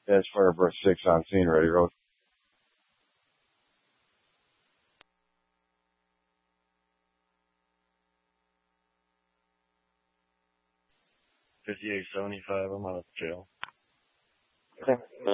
That's Firebird 6 on scene, ready, Road. 5875, I'm out of jail. Okay.